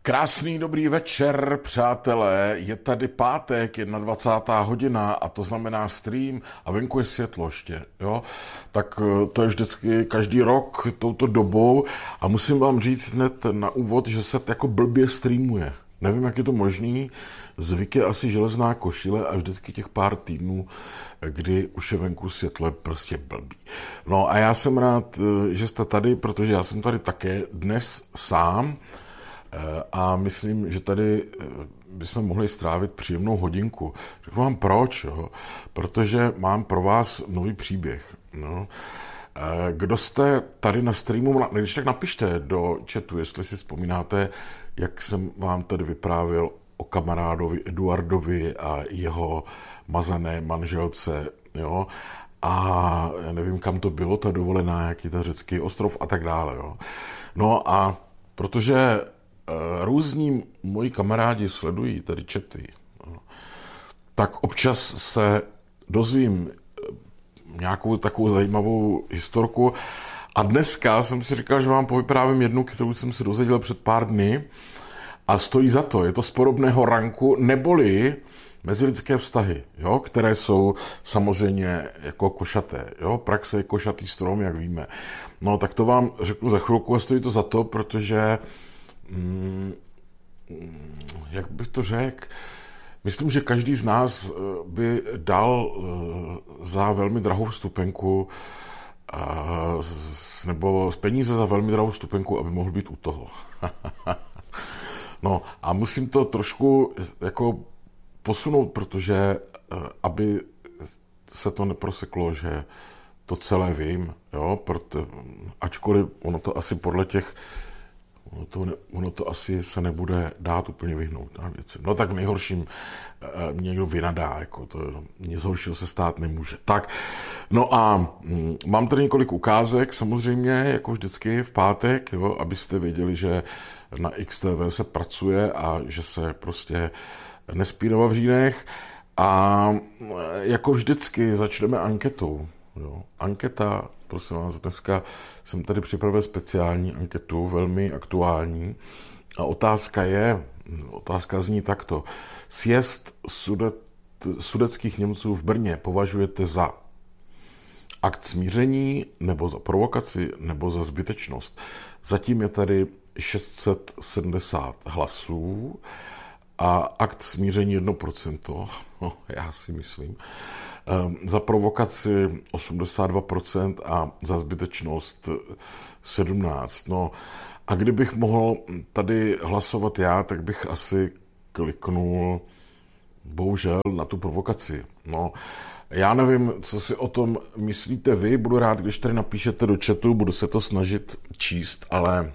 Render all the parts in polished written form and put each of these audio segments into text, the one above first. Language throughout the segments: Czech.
Krásný dobrý večer, přátelé. Je tady pátek, 21. hodina a to znamená stream a venku je světlo ještě, jo. Tak to je vždycky každý rok touto dobou a musím vám říct hned na úvod, že se jako blbě streamuje. Nevím, jak je to možný, zvyk je asi železná košile a vždycky těch pár týdnů, kdy už je venku světlo, je prostě blbý. No a já jsem rád, že jste tady, protože já jsem tady také dnes sám a myslím, že tady bychom mohli strávit příjemnou hodinku. Řeknu vám proč, jo? Protože mám pro vás nový příběh. No. Kdo jste tady na streamu, když tak napište do chatu, jestli si vzpomínáte, jak jsem vám tady vyprávěl o kamarádovi Eduardovi a jeho mazané manželce, jo? A já nevím, kam to bylo, ta dovolená, jaký ta řecký ostrov a tak dále, jo? No a protože různí moji kamarádi sledují tady chaty, jo? Tak občas se dozvím nějakou takovou zajímavou historku a dneska jsem si říkal, že vám povyprávím jednu, kterou jsem si dozvěděl před pár dny a stojí za to. Je to z podobného ranku, neboli mezilidské vztahy, jo, které jsou samozřejmě jako košaté. Jo? Praxe je košatý strom, jak víme. No tak to vám řeknu za chvilku a stojí to za to, protože jak bych to řekl, myslím, že každý z nás by dal za velmi drahou vstupenku nebo z peníze za velmi drahou vstupenku, aby mohl být u toho. No a musím to trošku jako posunout, protože aby se to neproseklo, že to celé vím, jo, ačkoliv ono to asi podle těch ono to asi se nebude dát úplně vyhnout na věci. No tak v nejhorším mě někdo vynadá, jako to nic horšího se stát nemůže. Tak, no a mám tady několik ukázek, samozřejmě, jako vždycky v pátek, jo, abyste věděli, že na XTV se pracuje a že se prostě nespí do vavřínech. A jako vždycky začneme anketou. Jo. Anketa, prosím vás, dneska jsem tady připravil speciální anketu, velmi aktuální. A otázka zní takto. Sjezd sudetských Němců v Brně považujete za akt smíření, nebo za provokaci, nebo za zbytečnost? Zatím je tady 670 hlasů a akt smíření 1%, no, já si myslím. Za provokaci 82% a za zbytečnost 17%. No a kdybych mohl tady hlasovat já, tak bych asi kliknul bohužel na tu provokaci. No, já nevím, co si o tom myslíte vy, budu rád, když tady napíšete do chatu, budu se to snažit číst, ale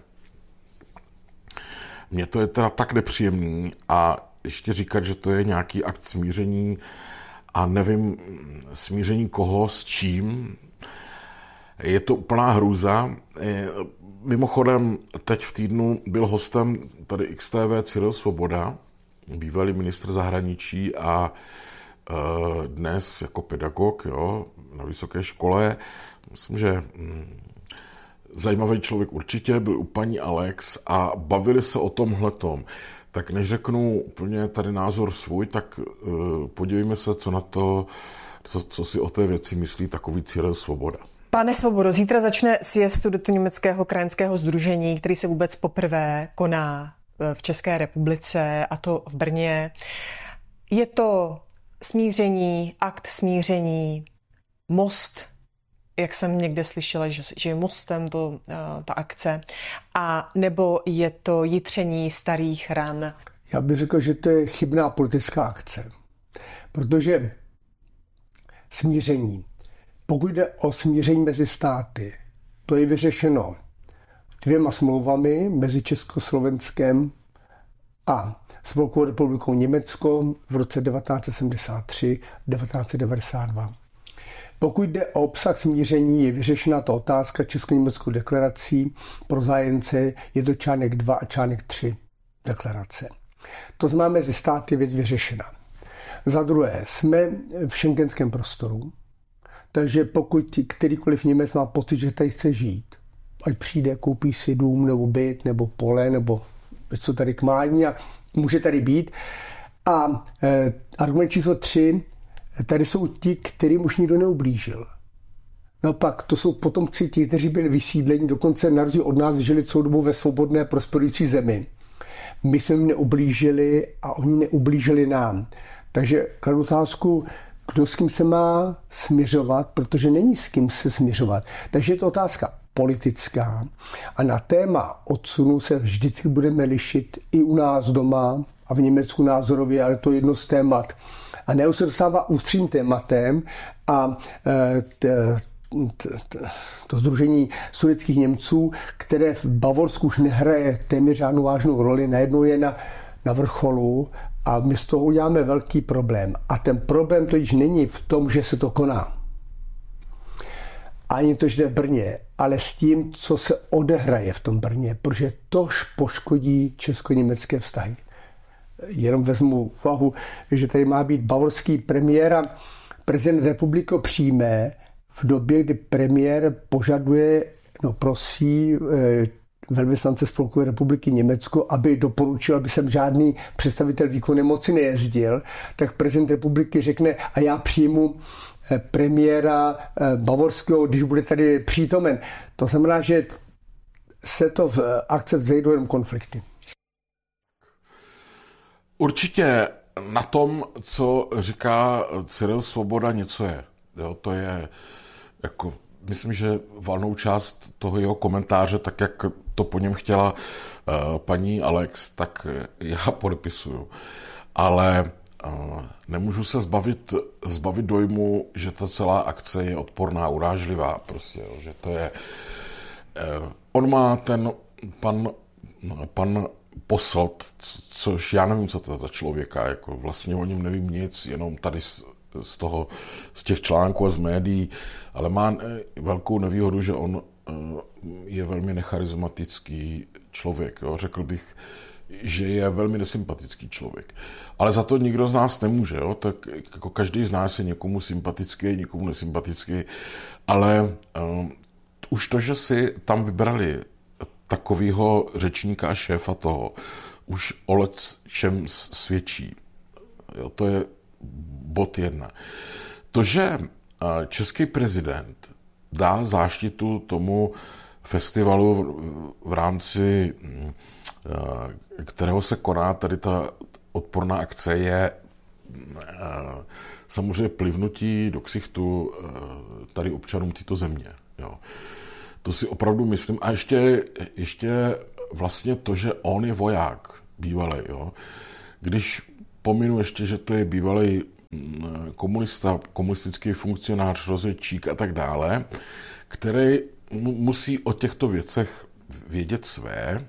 mně to je teda tak nepříjemný a ještě říkat, že to je nějaký akt smíření a nevím smíření koho s čím, je to úplná hrůza. Mimochodem, teď v týdnu byl hostem tady XTV Cyril Svoboda, bývalý ministr zahraničí a dnes jako pedagog, jo, na vysoké škole. Myslím, že zajímavý člověk určitě, byl u paní Alex a bavili se o tomhletom. Tak než řeknu úplně tady názor svůj, tak podívejme se, co na to, co si o té věci myslí takový Cyril Svoboda. Pane Svobodo, zítra začne sjezd Sudetoněmeckého krajanského sdružení, který se vůbec poprvé koná v České republice, a to v Brně. Je to smíření, akt smíření, most, jak jsem někde slyšela, že je mostem ta akce, a nebo je to jitření starých ran? Já bych řekl, že to je chybná politická akce, protože smíření, pokud jde o smíření mezi státy, to je vyřešeno 2 smlouvami mezi Československem a Spolkovou republikou Německo v roce 1973-1992. Pokud jde o obsah smíření, je vyřešena ta otázka Česko-německou deklarací pro zájemce, je to článek 2 a článek 3 deklarace. To znamená, mezi státy věc vyřešena. Za druhé, jsme v schengenském prostoru, takže pokud kterýkoliv Němec má pocit, že tady chce žít, ať přijde, koupí si dům nebo byt nebo pole nebo co tady k mání a může tady být. A argument číslo 3, tady jsou ti, kterým už nikdo neublížil. Naopak, to jsou potomci ti, kteří byli vysídleni, dokonce na rozdíl od nás žili celou dobu ve svobodné prosperující zemi. My jsme jim neublížili a oni neublížili nám. Takže kladu otázku, kdo s kým se má směřovat, protože není s kým se směřovat. Takže je to otázka politická a na téma odsunu se vždycky budeme lišit i u nás doma a v Německu názorově, ale to je jedno z témat. A ne se dostává ústřím tématem a to sdružení sudetských Němců, které v Bavorsku už nehraje téměř žádnou vážnou roli, najednou je na vrcholu a my z toho uděláme velký problém. A ten problém totiž není v tom, že se to koná. Ani to, že jde v Brně, ale s tím, co se odehraje v tom Brně, protože tož poškodí česko-německé vztahy. Jenom vezmu úvahu, že tady má být bavorský premiér a prezident republiky přijme v době, kdy premiér požaduje, prosí velvyslance Spolkové republiky Německo, aby doporučil, aby sem žádný představitel výkonné moci nejezdil, tak prezident republiky řekne, a já přijmu premiéra bavorského, když bude tady přítomen. To znamená, že se to v akce vzejdou jenom konflikty. Určitě na tom, co říká Cyril Svoboda, něco je. Jo, to je jako, myslím, že valnou část toho jeho komentáře, tak jak to po něm chtěla paní Alex, tak já podepisuju. Ale nemůžu se zbavit dojmu, že ta celá akce je odporná, urážlivá. Prostě, jo, že to je... On má ten pan Posselt, což já nevím, co to je za člověka, jako vlastně o něm nevím nic, jenom tady z těch článků a z médií, ale má velkou nevýhodu, že on je velmi necharizmatický člověk. Jo. Řekl bych, že je velmi nesympatický člověk. Ale za to nikdo z nás nemůže. Jo. Tak jako každý z nás je někomu sympatický, někomu nesympatický, ale už to, že si tam vybrali takovýho řečníka a šéfa toho, už o lecčem svědčí. Jo, to je bod 1. To, že český prezident dá záštitu tomu festivalu, v rámci kterého se koná tady ta odporná akce, je samozřejmě plivnutí do ksichtu tady občanům této země. Jo. To si opravdu myslím. A ještě vlastně to, že on je voják bývalý. Jo. Když pominu ještě, že to je bývalý komunista, komunistický funkcionář, rozvědčík a tak dále, který musí o těchto věcech vědět své,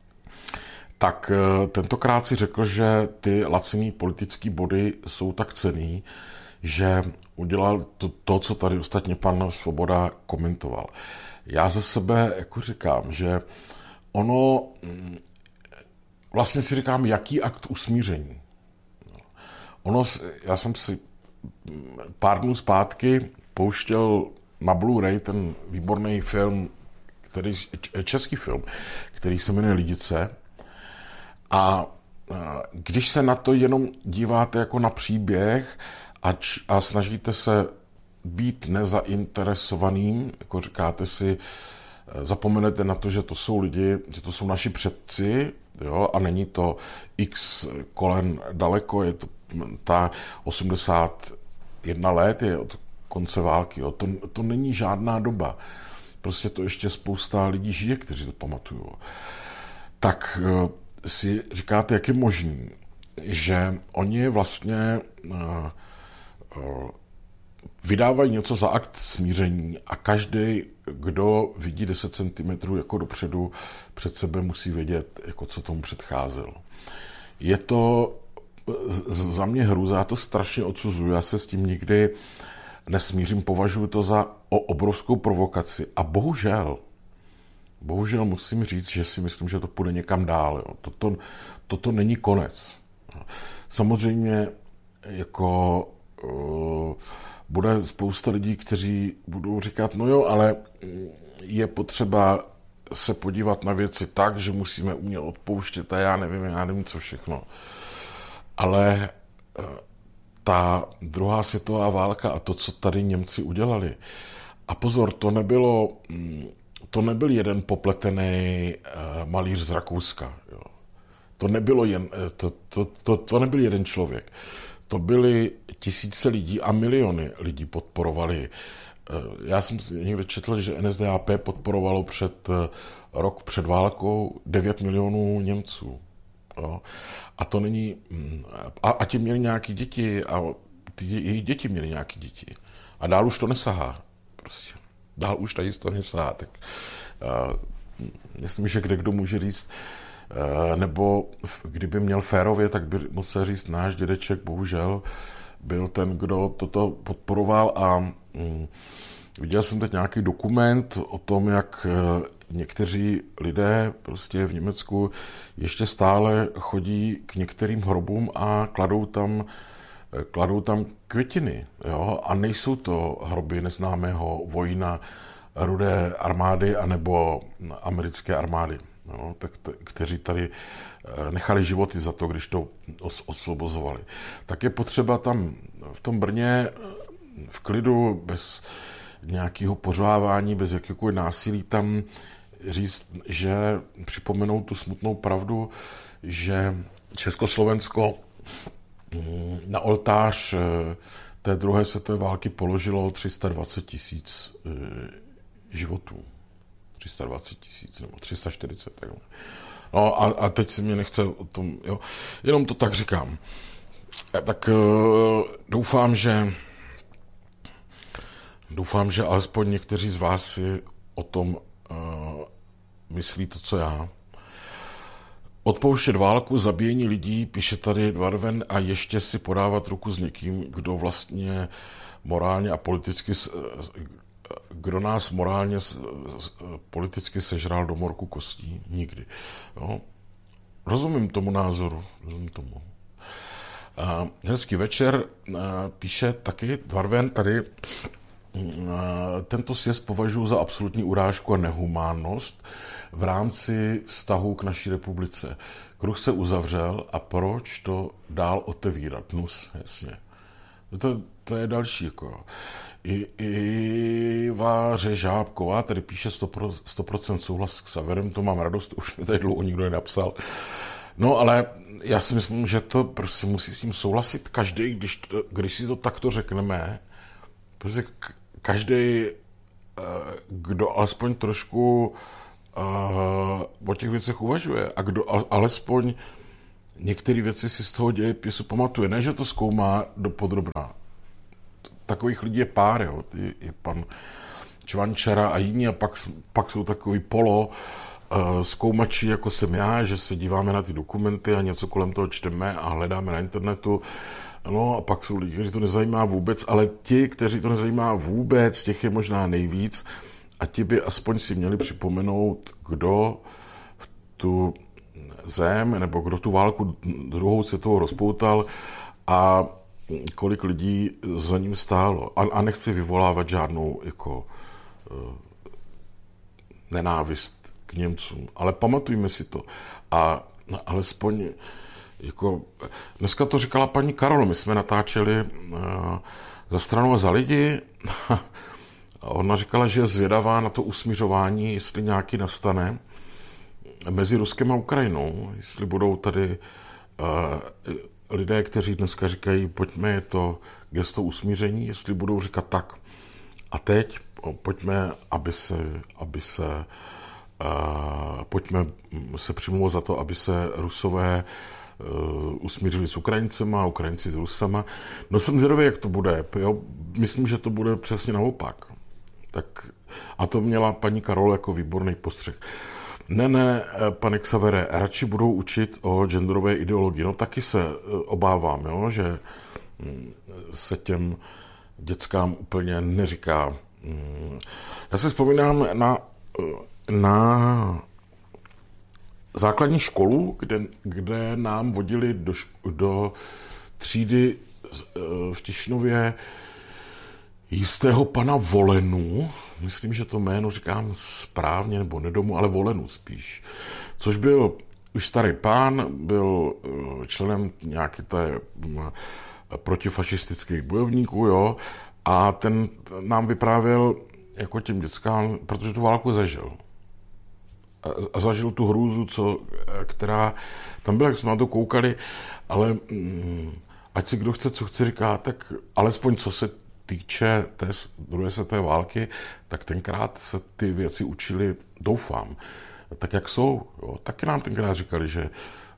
tak tentokrát si řekl, že ty laciný politický body jsou tak cenný, že udělal to, co tady ostatně pan Svoboda komentoval. Já za sebe jako říkám, že ono, vlastně si říkám, jaký akt usmíření. Já jsem si pár dnů zpátky pouštěl na Blu-ray ten výborný film, český film, který se jmenuje Lidice. A když se na to jenom díváte jako na příběh a snažíte se být nezainteresovaným, jako říkáte si, zapomenete na to, že to jsou lidi, že to jsou naši předci, jo, a není to x kolen daleko, je to ta 81 let je od konce války, jo. To není žádná doba. Prostě to ještě spousta lidí žije, kteří to pamatují. Tak si říkáte, jak je možný, že oni vlastně vydávají něco za akt smíření a každý, kdo vidí 10 cm jako dopředu, před sebe musí vědět, jako co tomu předcházelo. Je to za mě hrůza, já to strašně odsuzuju, já se s tím nikdy nesmířím, považuji to za obrovskou provokaci a bohužel musím říct, že si myslím, že to půjde někam dál. Jo. Toto není konec. Samozřejmě jako bude spousta lidí, kteří budou říkat, no jo, ale je potřeba se podívat na věci tak, že musíme umět odpouštět a já nevím co všechno. Ale ta druhá světová válka a to, co tady Němci udělali. A pozor, to nebyl jeden popletený malíř z Rakouska. Jo. To nebyl jeden člověk. To byly tisíce lidí a miliony lidí podporovali. Já jsem někde četl, že NSDAP podporovalo rok před válkou 9 milionů Němců. Jo. A to není... A ti měli nějaké děti a jejich děti měly nějaké děti. A dál už to nesahá. Prostě. Dál už ta historie nesahá. Tak myslím, že kdo může říct, nebo kdyby měl férově, tak by musel říct náš dědeček, bohužel, byl ten, kdo toto podporoval a viděl jsem teď nějaký dokument o tom, jak někteří lidé prostě v Německu ještě stále chodí k některým hrobům a kladou tam květiny. Jo? A nejsou to hroby neznámého vojína Rudé armády anebo americké armády, jo? Kteří tady nechali životy za to, když to osvobozovali. Tak je potřeba tam v tom Brně v klidu, bez nějakého pořvávání, bez jakéhokoliv násilí tam říct, že připomenout tu smutnou pravdu, že Československo na oltář té druhé světové války položilo 320 000 životů. 320 000 nebo 340. Takhle. No a teď si mě nechce o tom, jo. Jenom to tak říkám. Tak doufám, že alespoň někteří z vás si o tom myslí to, co já. Odpouštět válku, zabíjení lidí, píše tady Dvarven, a ještě si podávat ruku s někým, kdo vlastně morálně a politicky, kdo nás morálně politicky sežral do morku kostí. Nikdy. Jo? Rozumím tomu názoru. Rozumím tomu. Hezký večer, píše taky Dvarven tady. Tento sjezd považuji za absolutní urážku a nehumánnost v rámci vztahu k naší republice. Kruh se uzavřel a proč to dál otevírat? Nus, jasně. To je další. Jako. Iva Řežábková tady píše 100% souhlas s Xaverem, to mám radost, už mi tady dlouho nikdo nenapsal. No ale já si myslím, že to prostě musí s tím souhlasit každý, když si to takto řekneme, prostě každý, kdo alespoň trošku o těch věcech uvažuje a kdo alespoň některé věci si z toho dějepisu pamatuje. Ne, že to zkoumá dopodrobna. Takových lidí je pár, jo. Je pan Čvančara a jiní a pak jsou takový zkoumači, jako jsem já, že se díváme na ty dokumenty a něco kolem toho čteme a hledáme na internetu. No a pak jsou lidi, kteří to nezajímá vůbec, ale ti, kteří to nezajímá vůbec, těch je možná nejvíc a ti by aspoň si měli připomenout, kdo tu zem nebo kdo tu válku druhou světovou rozpoutal a kolik lidí za ním stálo. A nechci vyvolávat žádnou jako nenávist k Němcům, ale pamatujme si to. A alespoň jako, dneska to říkala paní Karol, my jsme natáčeli Za stranu a za lidi a ona říkala, že je zvědavá na to usmířování, jestli nějaký nastane mezi Ruskem a Ukrajinou, jestli budou tady lidé, kteří dneska říkají, pojďme, je to gesto usmíření, jestli budou říkat tak. A teď pojďme, pojďme se přimlouvat za to, aby se Rusové usmířili s Ukrajincema a Ukrajinci s Rusama. No jsem zvědavý, jak to bude. Jo? Myslím, že to bude přesně naopak. Tak, a to měla paní Karol jako výborný postřeh. Ne, pane Xavere, radši budou učit o genderové ideologii. No taky se obávám, jo, že se těm dětskám úplně neříká. Já si vzpomínám na základní školu, kde nám vodili do třídy v Tišnově jistého pana Volenu, myslím, že to jméno říkám správně, nebo Nedomu, ale Volenu spíš, což byl už starý pán, byl členem nějaké té protifašistických bojovníků, jo, a ten nám vyprávěl jako těm dětskám, protože tu válku zažil. A zažil tu hrůzu, která tam byla, jak jsme na to koukali, ale ať si kdo chce, co chce říká, tak alespoň co se týče té druhé světové války, tak tenkrát se ty věci učili, doufám, tak jak jsou. Jo. Taky nám tenkrát říkali, že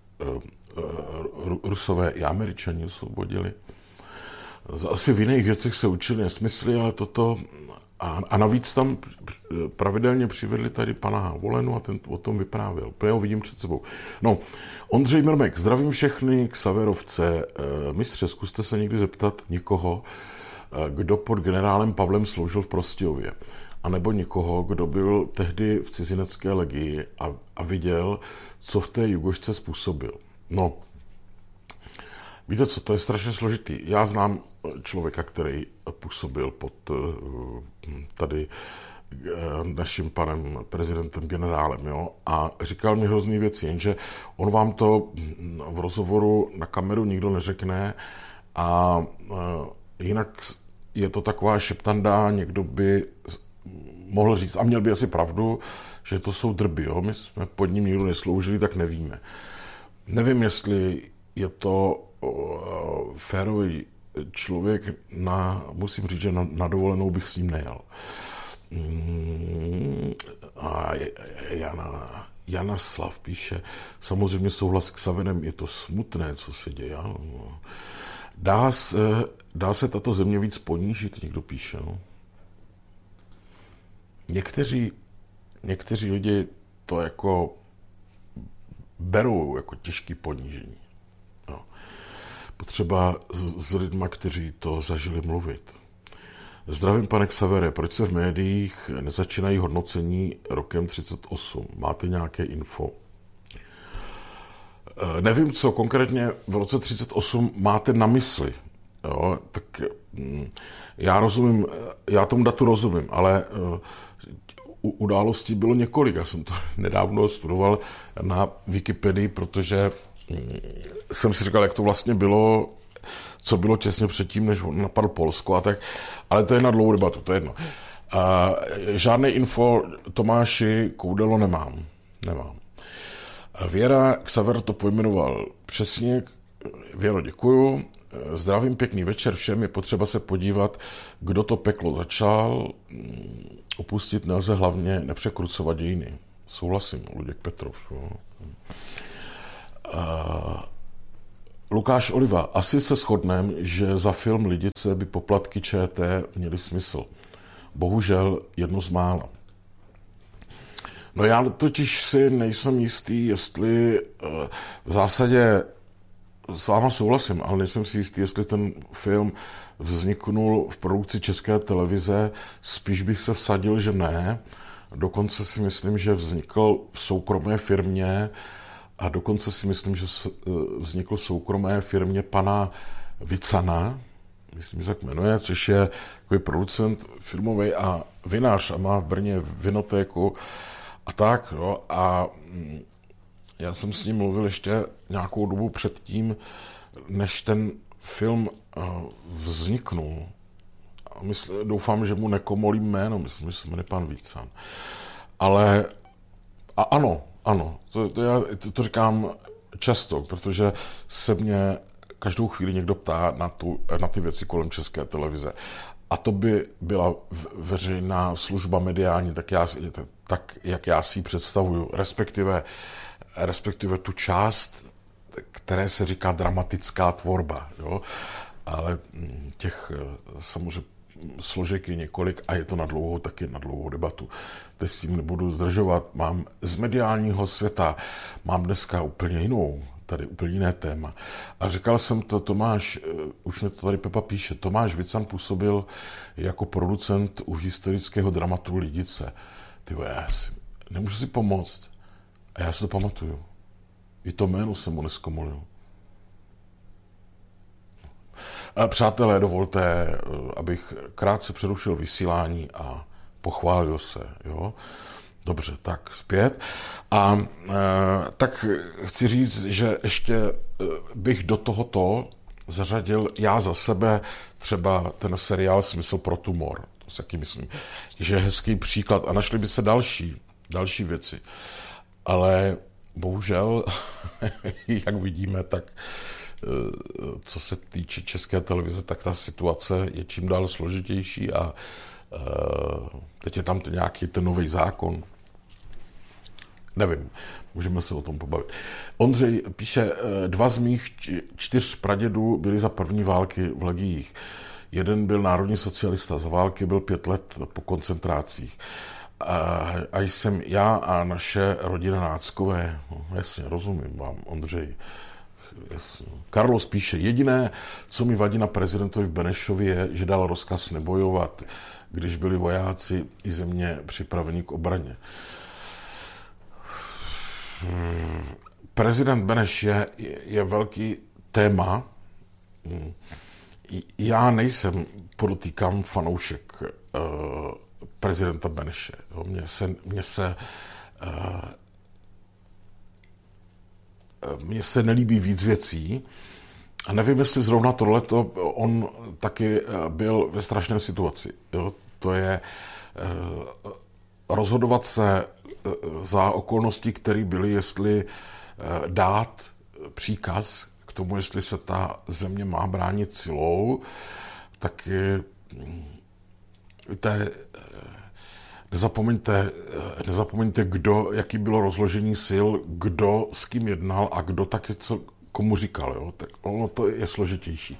Rusové i Američani osvobodili. Asi v jiných věcech se učili nesmysly, ale toto... A navíc tam pravidelně přivedli tady pana Volenu a ten o tom vyprávěl. Já ho vidím před sebou. No, Ondřej Mrmek, zdravím všechny Xaverovce. Mistře, zkuste se někdy zeptat někoho, kdo pod generálem Pavlem sloužil v Prostějově. A nebo někoho, kdo byl tehdy v cizinecké legii a viděl, co v té Jugošce způsobil. No, víte co, to je strašně složitý. Já znám člověka, který působil pod tady naším panem prezidentem generálem, jo, a říkal mi hrozný věci, jenže on vám to v rozhovoru na kameru nikdo neřekne a jinak je to taková šeptanda, někdo by mohl říct, a měl by asi pravdu, že to jsou drby, jo, my jsme pod ním nikdo nesloužili, tak nevíme. Nevím, jestli je to férový člověk, musím říct, že na dovolenou bych s ním nejel. A Jana Slav píše, samozřejmě souhlas s Xaverem, je to smutné, co se děje. Dá se tato země víc ponížit, někdo píše. No. Někteří lidi to jako berou jako těžký ponížení. No. Potřeba s lidma, kteří to zažili, mluvit. Zdravím, pane Xavere, proč se v médiích nezačínají hodnocení rokem 38? Máte nějaké info? Nevím, co konkrétně v roce 38 máte na mysli. Jo, tak já tomu datu rozumím, ale událostí bylo několik. Já jsem to nedávno studoval na Wikipedii, protože jsem si říkal, jak to vlastně bylo, co bylo těsně předtím, než napadl Polsko a tak, ale to je na dlouhou debatu, to je jedno. Žádné info Tomáši Koudelo nemám. Věra Xaver to pojmenoval přesně. Věro, děkuju. Zdravím, pěkný večer všem. Je potřeba se podívat, kdo to peklo začal. Opustit nelze, hlavně nepřekrucovat dějiny. Souhlasím, Luděk Petrov. Lukáš Oliva, asi se shodneme, že za film Lidice by poplatky ČT měly smysl. Bohužel jedno z mála. No já totiž si nejsem jistý, jestli v zásadě s váma souhlasím, ale nejsem si jistý, jestli ten film vzniknul v produkci České televize. Spíš bych se vsadil, že ne. Dokonce si myslím, že vznikl v soukromé firmě a dokonce si myslím, že vznikl v soukromé firmě pana Vicana, myslím, že se tak jmenuje, což je takový producent filmový a vinař a má v Brně vinotéku a tak. No, a já jsem s ním mluvil ještě nějakou dobu předtím, než ten film vzniknul. Doufám, že mu nekomolím jméno, myslím, že se jmenuje pan Vícan. Ale ano, to říkám často, protože se mě každou chvíli někdo ptá na ty věci kolem České televize. A to by byla veřejná služba mediální, tak jak já si ji představuju, respektive tu část, které se říká dramatická tvorba. Jo? Ale těch samozřejmě složek je několik a je to taky na dlouhou debatu. Teď s tím nebudu zdržovat. Mám z mediálního světa, mám dneska úplně jiné téma. A říkal jsem to, Tomáš, už mi to tady Pepa píše, Tomáš Vican působil jako producent u historického dramatu Lidice. Já nemůžu si pomoct. A já si to pamatuju. I to jméno jsem mu neskomolil. Přátelé, dovolte, abych krátce přerušil vysílání a pochválil se, jo. Dobře, tak zpět. A tak chci říct, že ještě bych do tohoto zařadil já za sebe třeba ten seriál Smysl pro tumor. To si taky myslím, že je hezký příklad a našli by se další věci. Ale bohužel, jak vidíme, tak co se týče České televize, tak ta situace je čím dál složitější a teď je tam nějaký ten nový zákon. Nevím, můžeme se o tom pobavit. Ondřej píše, 2 z mých 4 pradědů byli za první války v legiích. Jeden byl národní socialista, za války byl 5 let po koncentrácích. A jsem já a naše rodina náckové. No, jasně, rozumím vám, Ondřej. Jasně. Carlos píše, jediné, co mi vadí na prezidentovi Benešovi je, že dal rozkaz nebojovat, když byli vojáci i země připraveni k obraně. Prezident Beneš je velký téma. Já nejsem, podotýkám, fanoušek prezidenta Beneše. Mně se nelíbí víc věcí a nevím, jestli zrovna tohleto on taky byl ve strašné situaci. Jo? To je rozhodovat se za okolnosti, které byly, jestli dát příkaz k tomu, jestli se ta země má bránit silou, tak nezapomeňte, jaký bylo rozložení sil, kdo s kým jednal a kdo taky co komu říkal. Jo? Tak ono to je složitější.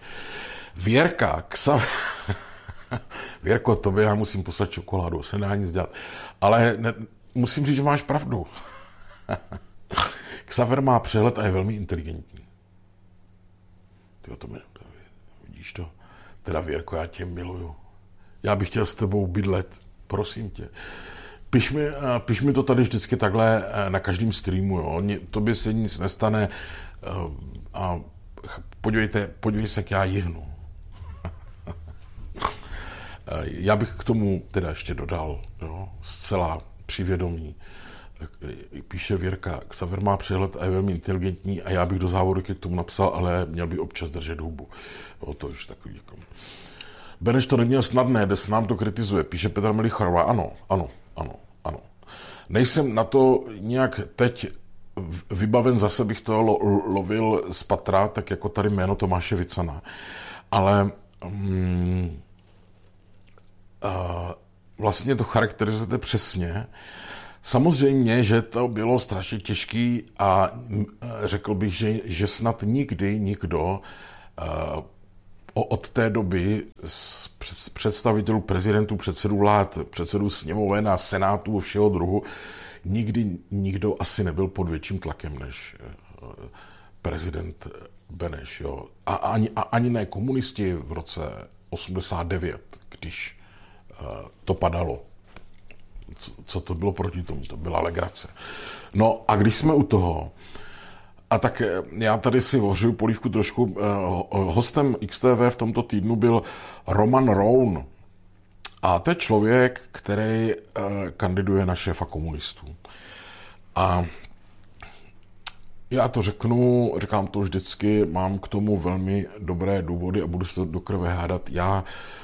Věrko, tobě já musím poslat čokoládu, se nedá nic dělat. Ale musím říct, že máš pravdu. Xaver má přehled a je velmi inteligentní. Vidíš to? Teda Věrko, já tě miluju. Já bych chtěl s tebou bydlet. Prosím tě. Piš mi to tady vždycky takhle na každém streamu. Jo? Tobě se nic nestane a podívej se, jak já jihnu. Já bych k tomu teda ještě dodal, jo? Zcela přivědomí. Píše Věrka, Xaver má přehled a je velmi inteligentní a já bych do závorky k tomu napsal, ale měl by občas držet hubu. Jo, to už takový jako... Beneš to neměl snadné, dnes nám to kritizuje, píše Petr Melicharová. Ano. Nejsem na to nějak teď vybaven, zase bych to lovil z patra, tak jako tady jméno Tomáše Vicana. Ale vlastně to charakterizujete přesně. Samozřejmě, že to bylo strašně těžký a řekl bych, že snad nikdy nikdo od té doby z představitelů prezidentů, předsedů vlád, předsedů sněmoven a senátů všeho druhu, nikdy nikdo asi nebyl pod větším tlakem než prezident Beneš. Jo. A ani ne komunisti v roce 89, když to padalo. Co to bylo proti tomu? To byla legrace. No a když jsme u toho, a tak já tady si ohřeju polívku trošku, hostem XTV v tomto týdnu byl Roman Roun. A to je člověk, který kandiduje na šéfa komunistů. A já to říkám to vždycky, mám k tomu velmi dobré důvody a budu se to do krve hádat. Já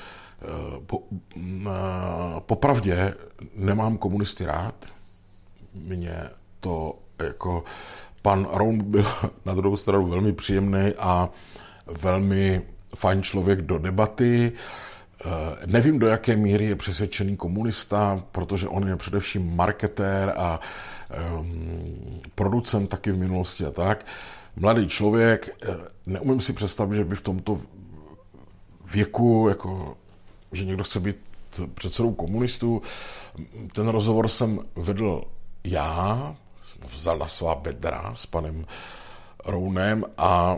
popravdě nemám komunisty rád. Mně to jako... Pan Roun byl na druhou stranu velmi příjemný a velmi fajn člověk do debaty. Nevím, do jaké míry je přesvědčený komunista, protože on je především marketér a producent taky v minulosti a tak. Mladý člověk, neumím si představit, že by v tomto věku, jako, že někdo chce být předsedou komunistů. Ten rozhovor jsem vedl já, jsem ho vzal na svá bedra s panem Rounem a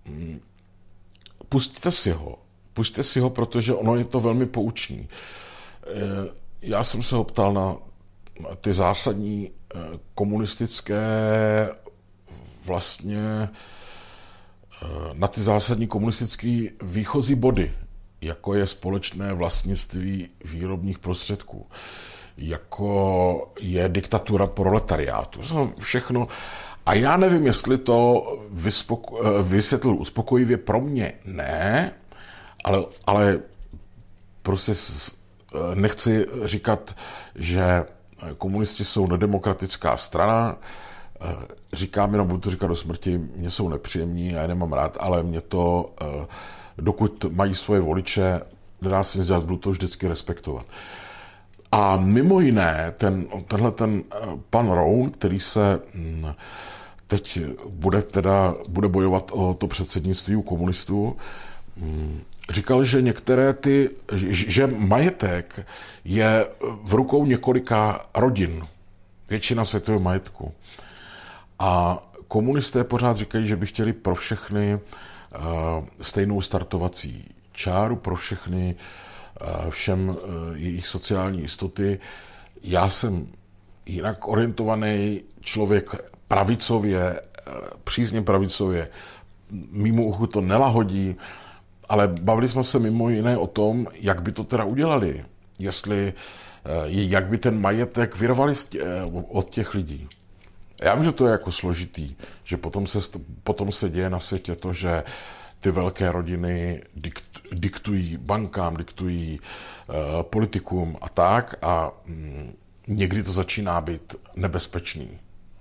pusťte si ho, protože ono je to velmi poučný. Já jsem se ho ptal na ty zásadní komunistické vlastně na ty zásadní komunistické výchozí body. jako je společné vlastnictví výrobních prostředků, jako je diktatura proletariátu. Všechno. A já nevím, jestli to vysvětlil uspokojivě, pro mě ne, ale prostě nechci říkat, že komunisti jsou nedemokratická strana, říkám jenom, budu to říkat do smrti, mě jsou nepříjemní, já je nemám rád, ale mě to, dokud mají svoje voliče, nedá se nic dělat, budu to vždycky respektovat. A mimo jiné, tenhle pan Roun, který se teď bude bojovat o to předsednictví u komunistů, říkal, že že majetek je v rukou několika rodin, většina světového majetku. A komunisté pořád říkají, že by chtěli pro všechny stejnou startovací čáru, pro všechny všem jejich sociální jistoty. Já jsem jinak orientovaný člověk pravicově, přísně pravicově, mimo uchu to nelahodí, ale bavili jsme se mimo jiné o tom, jak by to teda udělali, jak by ten majetek vyrvali od těch lidí. Já vím, že to je jako složitý, že potom se děje na světě to, že ty velké rodiny diktují bankám, diktují politikům a tak a někdy to začíná být nebezpečný.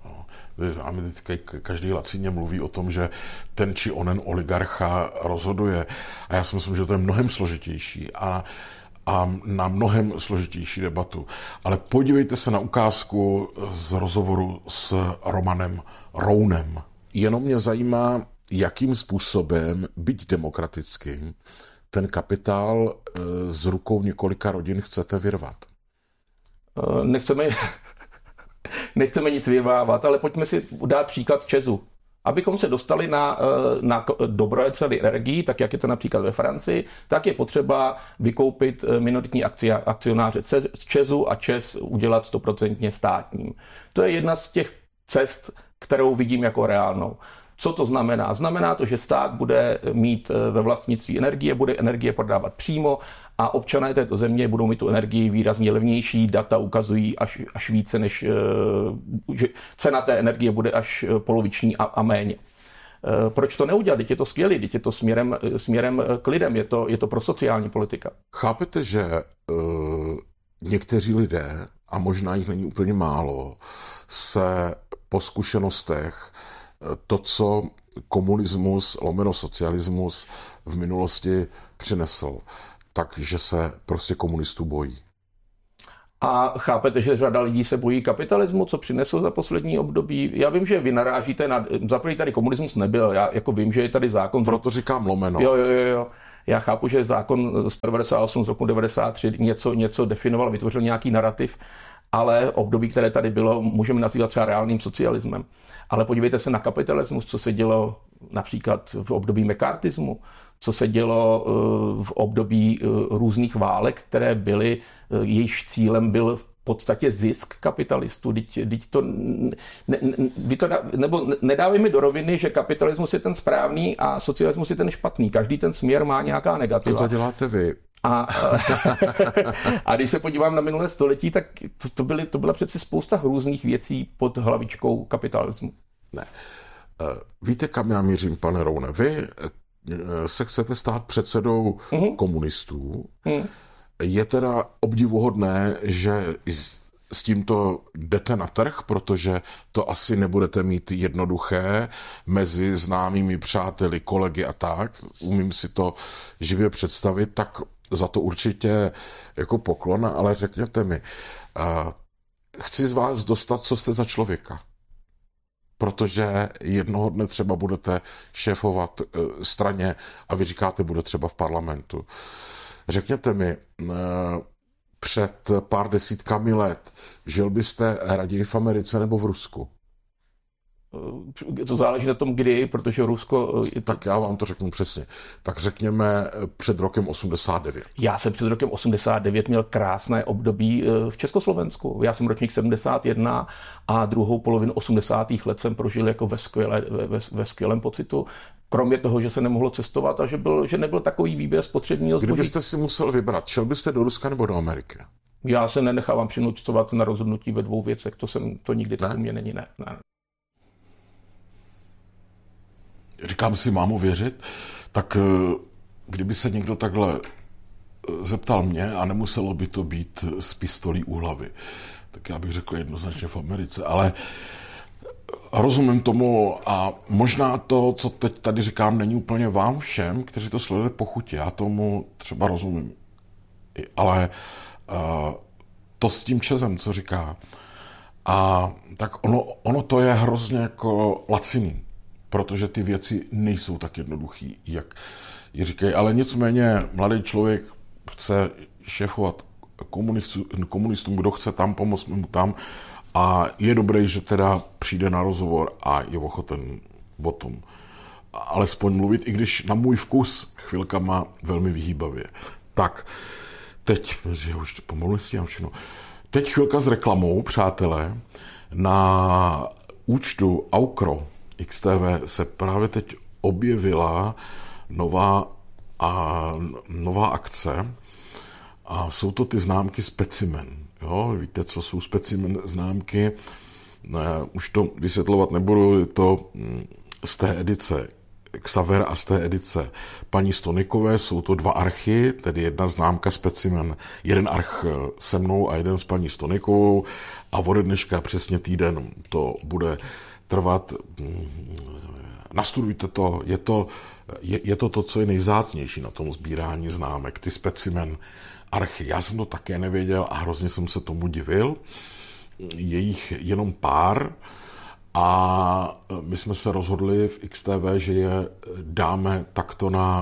A my každý lacině mluví o tom, že ten či onen oligarcha rozhoduje. A já si myslím, že to je mnohem složitější a na mnohem složitější debatu. Ale podívejte se na ukázku z rozhovoru s Romanem Rounem. Jenom mě zajímá, jakým způsobem, byť demokratickým, ten kapitál z rukou několika rodin chcete vyrvat. Nechceme nic vyvávat, ale pojďme si dát příklad ČEZu. Abychom se dostali na dobré ceny energií, tak jak je to například ve Francii, tak je potřeba vykoupit minoritní akcionáře z ČEZu a ČEZ udělat 100% státním. To je jedna z těch cest, kterou vidím jako reálnou. Co to znamená? Znamená to, že stát bude mít ve vlastnictví energie, bude energie prodávat přímo a občané této země budou mít tu energii výrazně levnější. Data ukazují až více, než že cena té energie bude až poloviční a méně. Proč to neudělat? Teď je to skvělé, teď je to směrem k lidem, je to pro sociální politika. Chápete, že někteří lidé, a možná jich není úplně málo, se po zkušenostech to, co komunismus lomeno socialismus v minulosti přinesl, takže se prostě komunistů bojí. A chápete, že řada lidí se bojí kapitalismu, co přinesl za poslední období? Já vím, že vy narážíte na... Zaprvé tady komunismus nebyl, já jako vím, že je tady zákon... Proto říkám lomeno. Jo. Já chápu, že zákon z 98 z roku 93 něco definoval, vytvořil nějaký narrativ, ale období, které tady bylo, můžeme nazývat třeba reálným socialismem. Ale podívejte se na kapitalismus, co se dělo například v období mekartismu, co se dělo v období různých válek, které byly, jejichž cílem byl v podstatě zisk kapitalistů. Nedávejme do roviny, že kapitalismus je ten správný a socialismus je ten špatný. Každý ten směr má nějaká negativa. To děláte vy. A když se podívám na minulé století, tak to byla přeci spousta různých věcí pod hlavičkou kapitalismu. Ne. Víte, kam já mířím, pane Roune? Vy se chcete stát předsedou komunistů. Je teda obdivuhodné, že s tímto jdete na trh, protože to asi nebudete mít jednoduché mezi známými přáteli, kolegy a tak. Umím si to živě představit, tak za to určitě jako poklon, ale řekněte mi, chci z vás dostat, co jste za člověka. Protože jednoho dne třeba budete šéfovat straně a vy říkáte, bude třeba v parlamentu. Řekněte mi, před pár desítkami let žil byste raději v Americe nebo v Rusku? To záleží na tom, kdy, protože Rusko... Tak já vám to řeknu přesně. Tak řekněme před rokem 89. Já jsem před rokem 89 měl krásné období v Československu. Já jsem ročník 71 a druhou polovinu 80. let jsem prožil jako ve skvělém pocitu. Kromě toho, že se nemohlo cestovat a že nebyl takový výběr spotřebního zboží. Kdybyste si musel vybrat, šel byste do Ruska nebo do Ameriky? Já se nenechávám přinucovat na rozhodnutí ve dvou věcech. To nikdy tak u mě není. Ne. Říkám si, mám mu věřit, tak kdyby se někdo takhle zeptal mě a nemuselo by to být s pistolí u hlavy, tak já bych řekl jednoznačně v Americe, ale rozumím tomu a možná to, co teď tady říkám, není úplně vám všem, kteří to sledujete po chuti, já tomu třeba rozumím, ale to s tím Čezem, co říká, a tak ono to je hrozně jako laciný, protože ty věci nejsou tak jednoduchý, jak ji říkají. Ale nicméně mladý člověk chce šéfovat komunistům, kdo chce tam pomoct mu tam a je dobré, že teda přijde na rozhovor a je ochoten o tom alespoň mluvit, i když na můj vkus chvilkama velmi vyhýbavě. Tak, teď, že už pomalu nestíhám všechno. Teď chvilka s reklamou, přátelé, na účtu Aukro XTV se právě teď objevila nová akce a jsou to ty známky Specimen. Jo? Víte, co jsou Specimen známky? Už to vysvětlovat nebudu, je to z té edice Xaver a z té edice paní Stonikové, jsou to dva archy, tedy jedna známka Specimen, jeden arch se mnou a jeden s paní Stonikovou a ode dneška přesně týden to bude trvat. Nastudujte to, je to, co je nejvzácnější na tom sbírání známek, ty Specimen archy. Já jsem to také nevěděl a hrozně jsem se tomu divil. Je jich jenom pár a my jsme se rozhodli v XTV, že je dáme takto na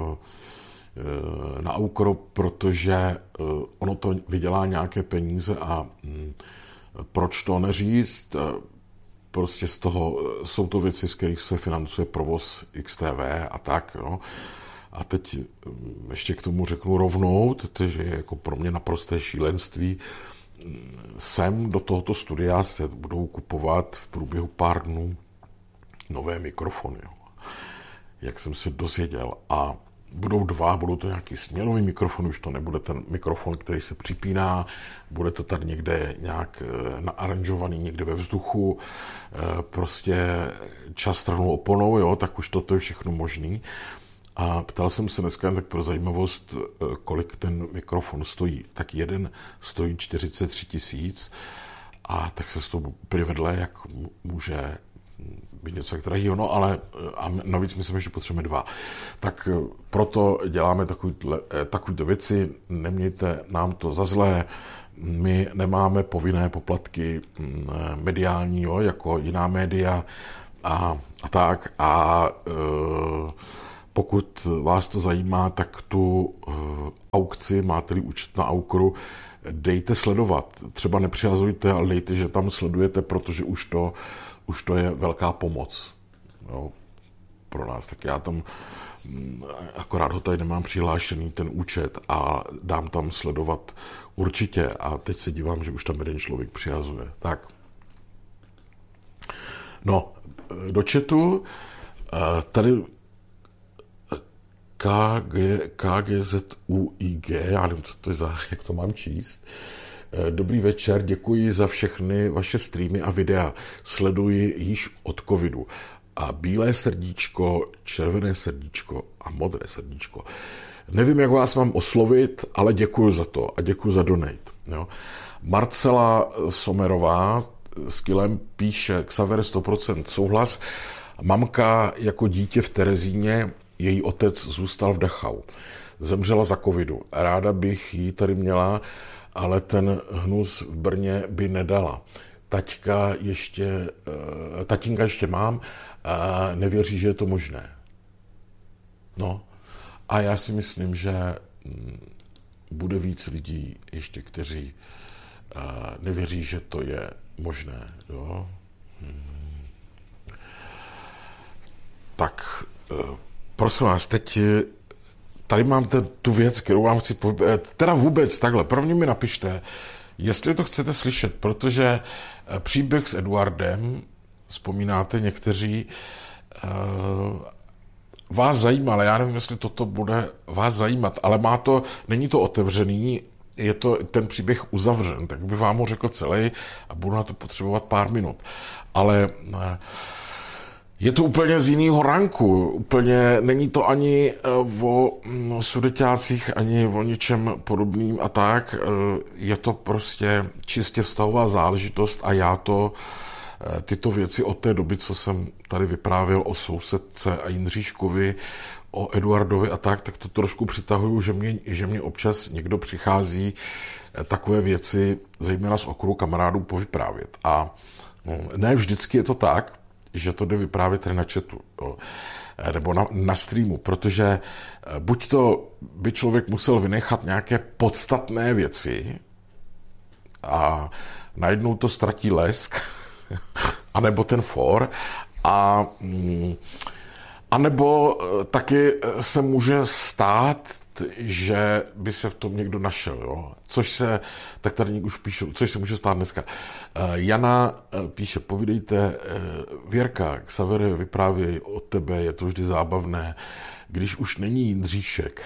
Aukro, protože ono to vydělá nějaké peníze a proč to neříct? Prostě z toho jsou to věci, z kterých se financuje provoz XTV a tak. Jo. A teď ještě k tomu řeknu rovnou, že je jako pro mě naprosté šílenství. Sem do tohoto studia se budou kupovat v průběhu pár dnů nové mikrofony. Jo. Jak jsem se dozvěděl. A budou to nějaký směrový mikrofon, už to nebude ten mikrofon, který se připíná, bude to tady někde nějak naaranžovaný, někde ve vzduchu, prostě čas stranou oponou, jo, tak už toto je všechno možný. A ptal jsem se dneska tak pro zajímavost, kolik ten mikrofon stojí. Tak jeden stojí 43 000 a tak se z toho úplně vedle, jak může být něco tak drahýho, no ale a navíc myslím, že potřebujeme dva. Tak proto děláme takovýto věci, nemějte nám to za zlé, my nemáme povinné poplatky mediální, jo, jako jiná média a tak a pokud vás to zajímá, tak tu aukci, máte-li účet na Aukru, dejte sledovat. Třeba nepřihazujte, ale dejte, že tam sledujete, protože už to je velká pomoc, jo, pro nás. Tak já tam akorát ho tady nemám přihlášený ten účet a dám tam sledovat určitě. A teď se dívám, že už tam jeden člověk přihazuje. Tak. No, do chatu tady KGZUIG, já nevím, co to je jak to mám číst. Dobrý večer, děkuji za všechny vaše streamy a videa. Sleduji již od covidu. A bílé srdíčko, červené srdíčko a modré srdíčko. Nevím, jak vás mám oslovit, ale děkuji za to a děkuji za donate. Jo. Marcela Somerová s Kilem píše Xaver 100% souhlas. Mamka jako dítě v Terezíně, její otec zůstal v Dachau. Zemřela za covidu. Ráda bych ji tady měla, ale ten hnus v Brně by nedala. Tatínka ještě mám a nevěří, že je to možné. No. A já si myslím, že bude víc lidí ještě, kteří nevěří, že to je možné. Jo? Tak, prosím vás, teď tady mám tu věc, kterou vám chci teda vůbec takhle. První mi napište, jestli to chcete slyšet, protože příběh s Eduardem, vzpomínáte někteří, vás zajímá, ale já nevím, jestli toto bude vás zajímat, ale není to otevřený, je to ten příběh uzavřen, tak bych vám ho řekl celý a budu na to potřebovat pár minut. Ale je to úplně z jiného ranku, úplně není to ani o sudeťácích, ani o ničem podobným a tak. Je to prostě čistě vztahová záležitost a já tyto věci od té doby, co jsem tady vyprávěl o sousedce a Jindříškovi, o Eduardovi a tak to trošku přitahuju, že mě občas někdo přichází takové věci, zejména z okruhu kamarádů, povyprávět. A ne vždycky je to tak, že to jde vyprávět tady na chatu, nebo na streamu, protože buď to by člověk musel vynechat nějaké podstatné věci a najednou to ztratí lesk, anebo ten for, a nebo taky se může stát, že by se v tom někdo našel, jo? Tak tady už píšu, což se může stát dneska. Jana píše, povídejte, Věrka, Xavere vyprávěj o tebe, je to vždy zábavné, když už není Jindříšek.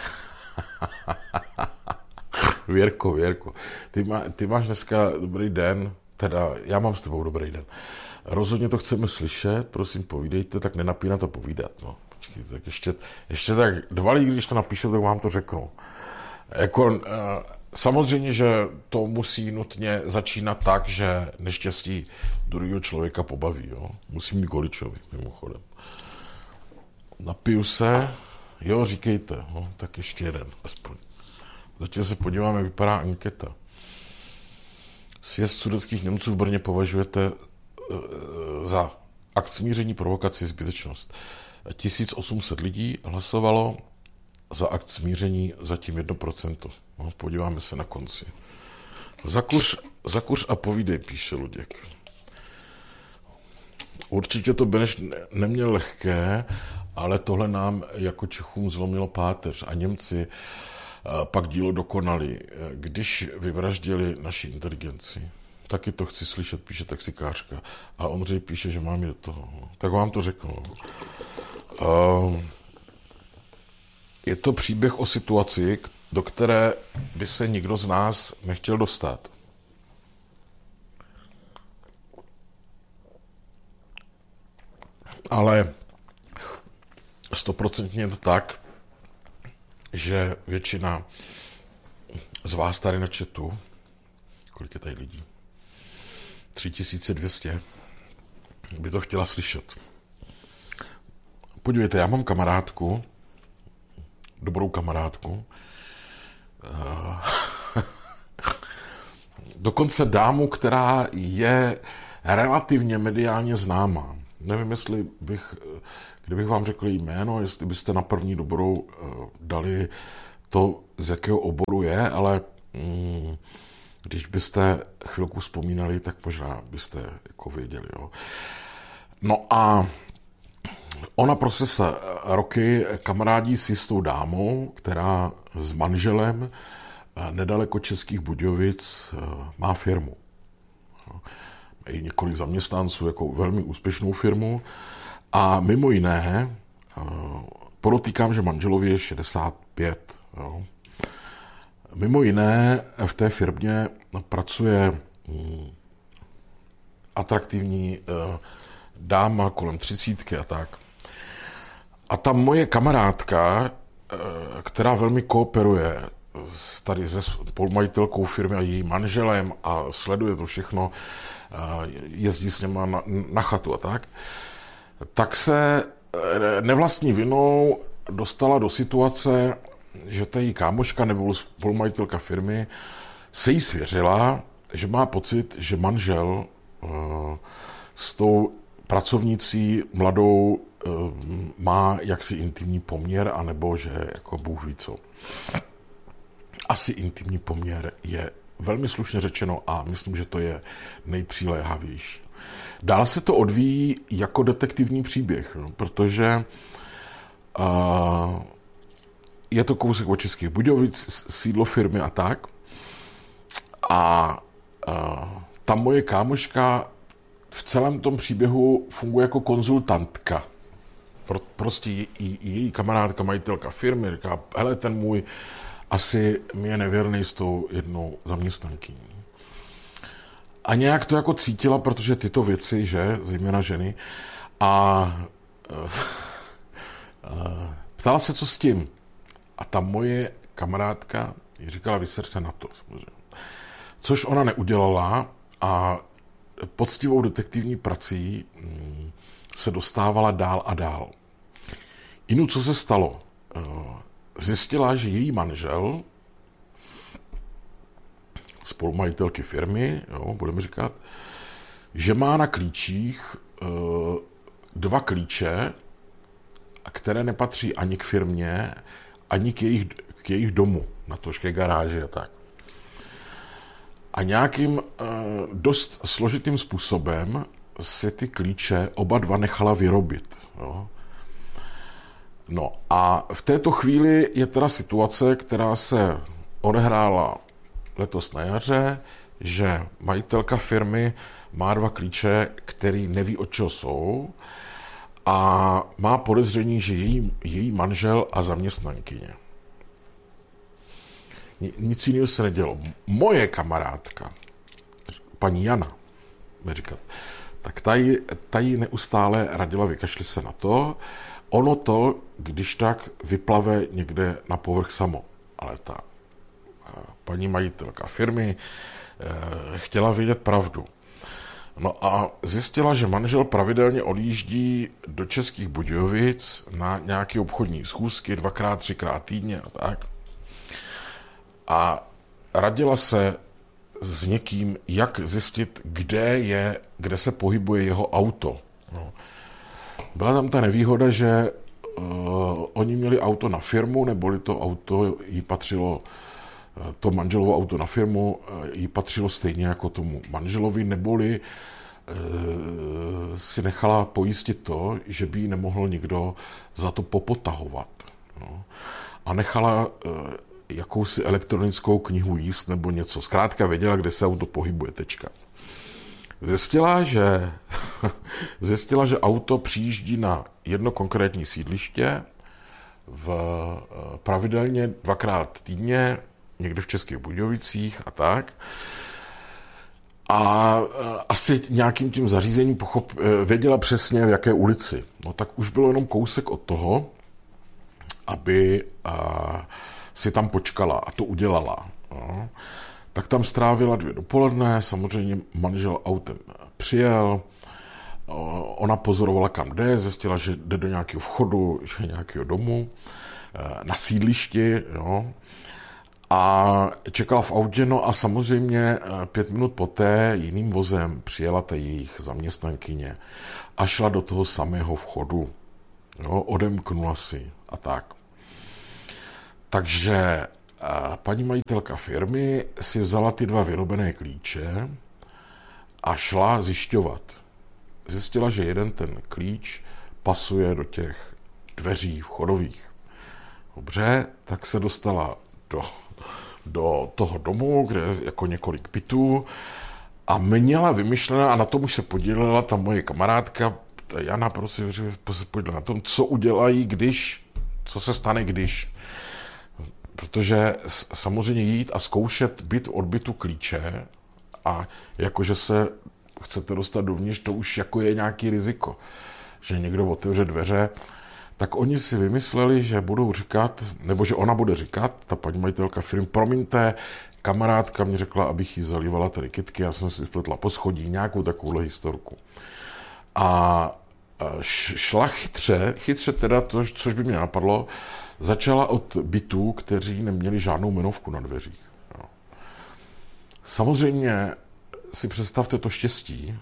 Věrko, ty máš dneska dobrý den, teda já mám s tebou dobrý den. Rozhodně to chceme slyšet, prosím povídejte, tak nenapínat a povídat. No, počkejte, tak ještě tak 2 lidi, když to napíšu, tak vám to řeknu. Samozřejmě, že to musí nutně začínat tak, že neštěstí druhého člověka pobaví. Jo? Musí mít Goličovi, mimochodem. Napiju se, jo, říkejte, no, tak ještě jeden, aspoň. Zatím se podíváme, jak vypadá anketa. Sjezd sudetských Němců v Brně považujete za akt smíření, provokaci, zbytečnost. 1800 lidí hlasovalo za akt smíření, zatím 1%. No, podíváme se na konci. Zakuř a povídej, píše Luděk. Určitě to Beneš neměl lehké, ale tohle nám jako Čechům zlomilo páteř a Němci pak dílo dokonali, když vyvraždili naši inteligenci. Taky to chci slyšet, píše taxikářka. A Ondřej píše, že mám jít do toho. Tak vám to řeknu. Je to příběh o situaci, do které by se nikdo z nás nechtěl dostat. Ale 100% je to tak, že většina z vás tady na chatu, kolik je tady lidí? 3200 by to chtěla slyšet. Podívejte, já mám kamarádku, dobrou kamarádku, dokonce dámu, která je relativně mediálně známá. Nevím, kdybych vám řekl jméno, jestli byste na první dobrou dali to, z jakého oboru je, ale když byste chvilku vzpomínali, tak možná byste jako věděli. Jo. No a ona prostě se roky kamarádí s jistou dámou, která s manželem nedaleko Českých Budějovic má firmu. Mají několik zaměstnanců, jako velmi úspěšnou firmu. A mimo jiné, podotýkám, že manželovi je 65. Jo. Mimo jiné v té firmě pracuje atraktivní dáma kolem 30 a tak. A ta moje kamarádka, která velmi kooperuje tady se spolumajitelkou firmy a jejím manželem a sleduje to všechno, jezdí s něma na chatu a tak se nevlastní vinou dostala do situace, že ta její kámoška nebo spolumajitelka firmy se jí svěřila, že má pocit, že manžel s tou pracovnicí mladou má jaksi intimní poměr, anebo že jako Bůh ví co. Asi intimní poměr je velmi slušně řečeno a myslím, že to je nejpřiléhavější. Dál se to odvíjí jako detektivní příběh, protože je to kousek od Českých Budějovic, sídlo firmy a tak. A ta moje kámoška v celém tom příběhu funguje jako konzultantka. Prostě její kamarádka, majitelka firmy, říká, hele, ten můj asi mi je nevěrný s tou jednou zaměstnankyní. A nějak to jako cítila, protože tyto věci, že, zejména ženy, a ptala se, co s tím. A ta moje kamarádka jí říkala, vyser se na to, samozřejmě. Což ona neudělala a poctivou detektivní prací se dostávala dál a dál. Inu, co se stalo? Zjistila, že její manžel, spolumajitelky firmy, jo, budeme říkat, že má na klíčích 2 klíče, které nepatří ani k firmě, ani k jejich domu, natož ke garáži a tak. A nějakým dost složitým způsobem si ty klíče oba dva nechala vyrobit. Jo. No a v této chvíli je teda situace, která se odehrála letos na jaře, že majitelka firmy má 2 klíče, který neví, od čeho jsou, a má podezření, že její manžel a zaměstnankyně. Nic jiného se nedělo. Moje kamarádka, paní Jana, říkat, tak ta jí neustále radila, vykašli se na to. Ono to, když tak, vyplave někde na povrch samo. Ale ta paní majitelka firmy chtěla vědět pravdu. No a zjistila, že manžel pravidelně odjíždí do Českých Budějovic na nějaké obchodní schůzky 2x, 3x týdně a tak. A radila se s někým, jak zjistit, kde se pohybuje jeho auto. No. Byla tam ta nevýhoda, že oni měli auto na firmu, neboli to auto jí patřilo, to manželovo auto na firmu jí patřilo stejně jako tomu manželovi, neboli si nechala pojistit to, že by jí nemohl nikdo za to popotahovat. No. A nechala jakousi elektronickou knihu jíst nebo něco. Zkrátka věděla, kde se auto pohybuje, tečka. Zjistila, že auto přijíždí na jedno konkrétní sídliště pravidelně 2x týdně, někde v Českých Budějovicích a tak. A asi nějakým tím zařízením věděla přesně, v jaké ulici. No tak už bylo jenom kousek od toho, aby si tam počkala a to udělala. No. Tak tam strávila 2 dopoledne, samozřejmě manžel autem přijel, ona pozorovala, kam jde, zjistila, že jde do nějakého vchodu, že nějakého domu, na sídlišti, jo. A čekala v autě, no a samozřejmě 5 minut poté jiným vozem přijela ta jejich zaměstnankyně a šla do toho samého vchodu, jo, odemknula si a tak. Takže paní majitelka firmy si vzala ty 2 vyrobené klíče a šla zjišťovat. Zjistila, že jeden ten klíč pasuje do těch dveří vchodových. Dobře, tak se dostala do toho domu, kde je jako několik bytů a měla vymyšlená, a na tom už se podílela ta moje kamarádka, ta Jana, prosím, se podílela na tom, co udělají, co se stane, když. Protože samozřejmě jít a zkoušet byt od bytu klíče a jakože se chcete dostat dovnitř, to už jako je nějaký riziko, že někdo otevře dveře, tak oni si vymysleli, že budou říkat, nebo že ona bude říkat, ta paní majitelka firmy, promiňte, kamarádka mi řekla, abych jí zalívala tady kytky, já jsem si spletla po schodí, nějakou takovouhle historku. A šla chytře teda, což by mě napadlo, začala od bytů, kteří neměli žádnou jmenovku na dveřích. Jo. Samozřejmě si představte to štěstí.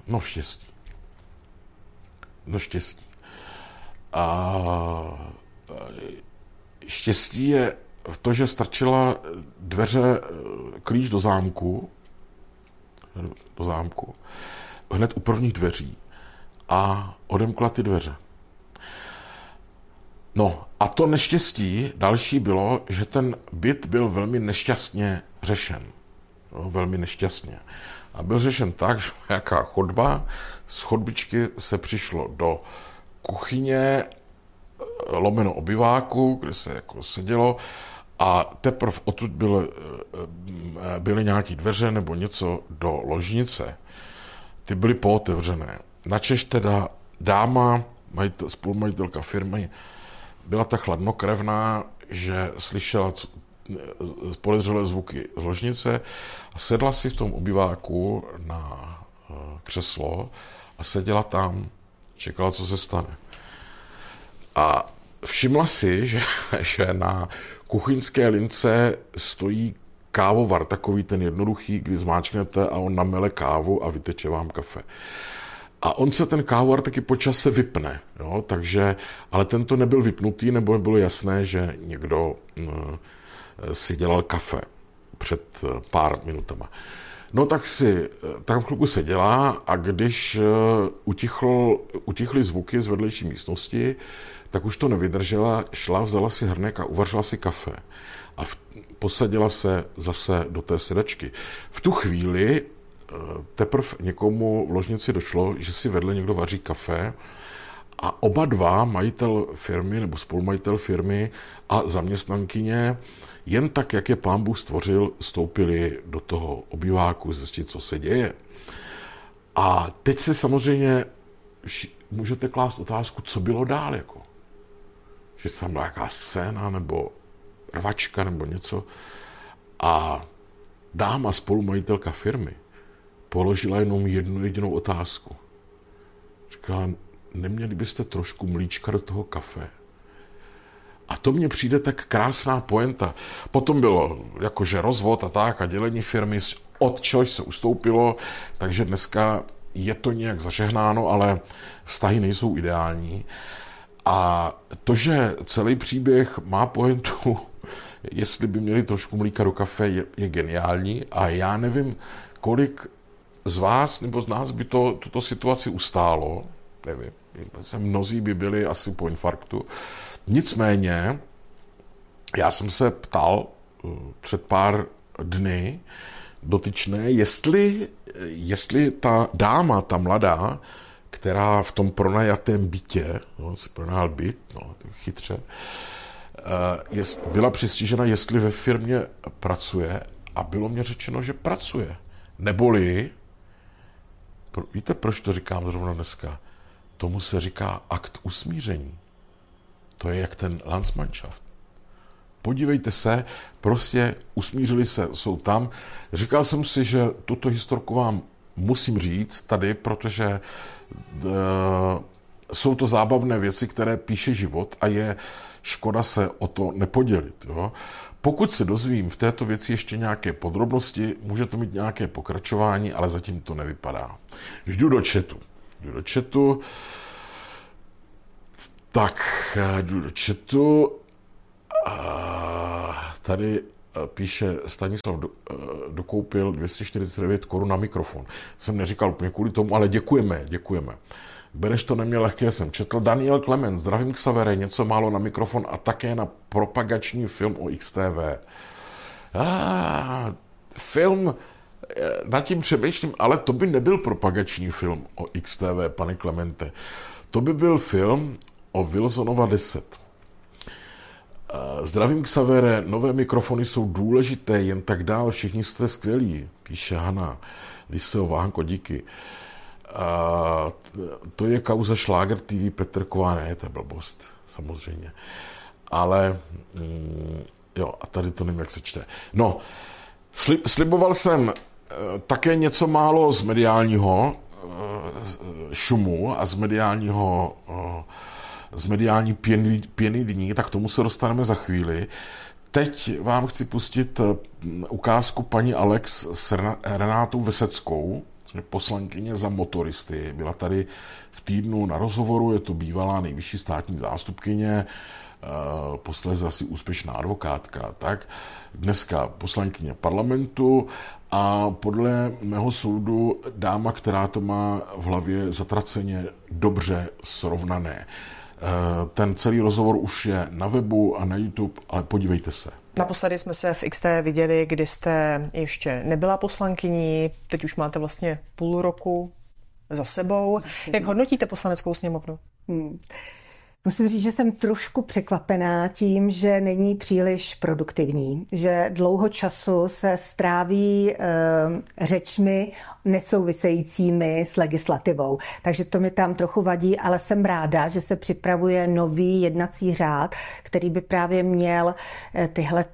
A štěstí je v to, že strčila klíč do zámku, hned u prvních dveří. a odemkla ty dveře. No a to neštěstí další bylo, že ten byt byl velmi nešťastně řešen. No, velmi nešťastně. A byl řešen tak, že nějaká chodba, z chodbičky se přišlo do kuchyně, lomeno obyváku, kde se jako sedělo, a teprve odtud byly nějaké dveře nebo něco do ložnice. Ty byly pootevřené. Načež teda dáma, spolumajitelka firmy, byla tak chladnokrevná, že slyšela podezřelé zvuky z ložnice a sedla si v tom obyváku na křeslo a seděla tam, čekala, co se stane. A všimla si, že na kuchyňské lince stojí kávovar, takový ten jednoduchý, kdy zmáčknete a on namele kávu a vyteče vám kafe. A on se ten kávovar taky po čase vypne, jo, takže, ale tento nebyl vypnutý, nebo bylo jasné, že někdo si dělal kafe před pár minutama. No tak tam chvilku seděla a když utichly zvuky z vedlejší místnosti, tak už to nevydržela, šla, vzala si hrnek a uvařila si kafe. A posadila se zase do té sedačky. V tu chvíli teprve někomu v ložnici došlo, že si vedle někdo vaří kafe a oba dva, majitel firmy nebo spolumajitel firmy a zaměstnankyně, jen tak, jak je Pán Bůh stvořil, vstoupili do toho obýváku zjistit, co se děje. A teď se samozřejmě můžete klást otázku, co bylo dál, jako. Že tam byla nějaká scéna nebo rvačka nebo něco. A dáma, spolumajitelka firmy, položila jenom jednu jedinou otázku. Říkala, neměli byste trošku mlíčka do toho kafe? A to mně přijde tak krásná pointa. Potom bylo jakože rozvod a tak a dělení firmy, od čehož se ustoupilo, takže dneska je to nějak zažehnáno, ale vztahy nejsou ideální. A to, že celý příběh má pointu, jestli by měli trošku mlíka do kafe, je geniální a já nevím, kolik z vás nebo z nás by tuto situaci ustálo, nevím, mnozí by byli asi po infarktu. Nicméně, já jsem se ptal před pár dny dotyčné, jestli ta dáma, ta mladá, která v tom pronajatém bytě, si pronajal byt, chytře, byla přistižena, jestli ve firmě pracuje a bylo mě řečeno, že pracuje. Neboli, víte, proč to říkám zrovna dneska? Tomu se říká akt usmíření. To je jak ten Landsmannschaft. Podívejte se, prostě usmířili se, jsou tam. Říkal jsem si, že tuto historku vám musím říct tady, protože jsou to zábavné věci, které píše život a je škoda se o to nepodělit. Jo? Pokud se dozvím v této věci ještě nějaké podrobnosti, může to mít nějaké pokračování, ale zatím to nevypadá. Jdu do chatu. Tak, jdu do chatu. Tady píše Stanislav dokoupil 249 korun na mikrofon. Jsem neříkal úplně kvůli tomu, ale děkujeme. Beneš to neměl lehké, jsem četl. Daniel Klement, zdravím Xavere, něco málo na mikrofon a také na propagační film o XTV. Film, nad tím přemýšlím, ale to by nebyl propagační film o XTV, pane Klemente. To by byl film o Wilsonova 10. Zdravím Xavere, nové mikrofony jsou důležité, jen tak dál, všichni jste skvělí, píše Hana Liseová, Hanko, díky. To je kauza Šláger TV Petrková, ne, to je blbost, samozřejmě. Ale, jo, a tady to nevím, jak se čte. No, sliboval jsem také něco málo z mediálního šumu a z mediální pěny dní, tak tomu se dostaneme za chvíli. Teď vám chci pustit ukázku paní Alex s Renátou Veseckou, poslankyně za motoristy. Byla tady v týdnu na rozhovoru, je to bývalá nejvyšší státní zástupkyně, posléze asi úspěšná advokátka, tak dneska poslankyně parlamentu a podle mého soudu dáma, která to má v hlavě zatraceně dobře srovnané. Ten celý rozhovor už je na webu a na YouTube, ale podívejte se. Naposledy jsme se v XT viděli, kdy jste ještě nebyla poslankyní, teď už máte vlastně půl roku za sebou. Jak hodnotíte Poslaneckou sněmovnu? Musím říct, že jsem trošku překvapená tím, že není příliš produktivní, že dlouho času se stráví řečmi nesouvisejícími s legislativou. Takže to mi tam trochu vadí, ale jsem ráda, že se připravuje nový jednací řád, který by právě měl tyhle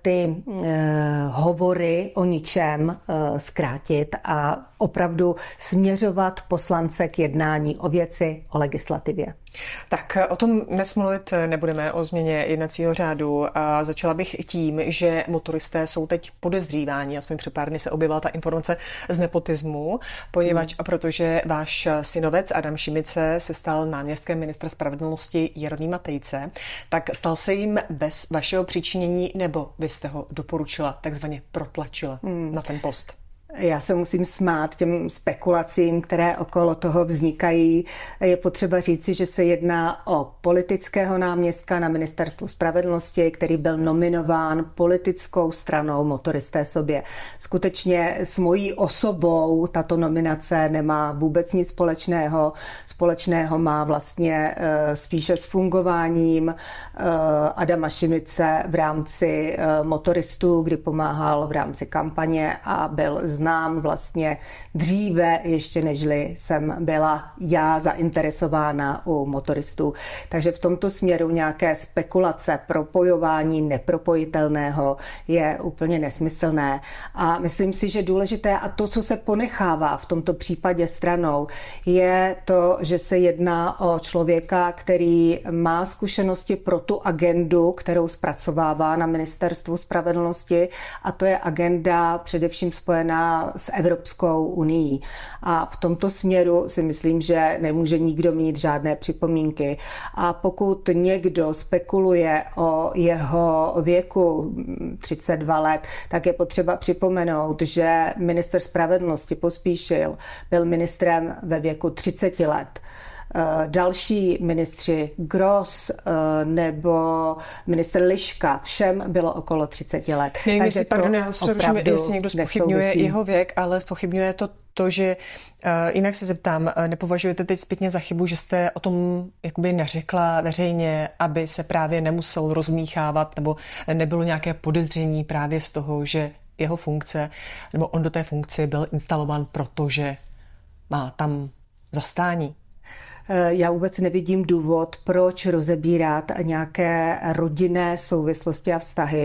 hovory o ničem zkrátit a opravdu směřovat poslance k jednání o věci, o legislativě. Tak o tom dnes mluvit nebudeme, o změně jednacího řádu. A začala bych tím, že motoristé jsou teď podezříváni, aspoň před pár dny se objevila ta informace z nepotismu, poněvadž protože váš synovec Adam Šimice se stal náměstkem ministra spravedlnosti Jeronýma Tejce, tak stal se jim bez vašeho přičinění, nebo vy jste ho doporučila, takzvaně protlačila na ten post? Já se musím smát těm spekulacím, které okolo toho vznikají. Je potřeba říci, že se jedná o politického náměstka na ministerstvu spravedlnosti, který byl nominován politickou stranou Motoristé sobě. Skutečně s mojí osobou tato nominace nemá vůbec nic společného. Společného má vlastně spíše s fungováním Adama Šimice v rámci motoristů, kdy pomáhal v rámci kampaně a byl znám vlastně dříve, ještě nežli jsem byla já zainteresována u motoristů. Takže v tomto směru nějaké spekulace, propojování nepropojitelného je úplně nesmyslné. A myslím si, že důležité a to, co se ponechává v tomto případě stranou, je to, že se jedná o člověka, který má zkušenosti pro tu agendu, kterou zpracovává na ministerstvu spravedlnosti, a to je agenda především spojená s Evropskou unií. A v tomto směru si myslím, že nemůže nikdo mít žádné připomínky. A pokud někdo spekuluje o jeho věku 32 let, tak je potřeba připomenout, že ministr spravedlnosti Pospíšil byl ministrem ve věku 30 let. Další ministři Gross nebo ministr Liška, všem bylo okolo 30 let. Takže jestli někdo zpochybňuje jeho věk, ale zpochybňuje to, že jinak se zeptám, nepovažujete teď zpětně za chybu, že jste o tom jakoby neřekla veřejně, aby se právě nemusel rozmíchávat nebo nebylo nějaké podezření právě z toho, že jeho funkce, nebo on do té funkce byl instalován, protože má tam zastání? Já vůbec nevidím důvod, proč rozebírat nějaké rodinné souvislosti a vztahy.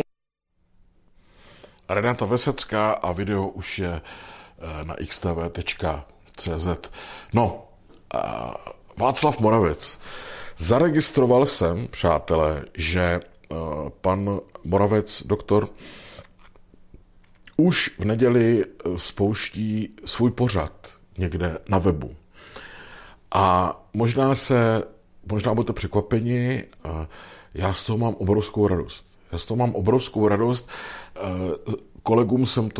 Renata Vesecká a video už je na xtv.cz. No, Václav Moravec. Zaregistroval jsem, přátelé, že pan Moravec, doktor, už v neděli spouští svůj pořad někde na webu. A možná budete překvapeni, já z toho mám obrovskou radost. Kolegům jsem to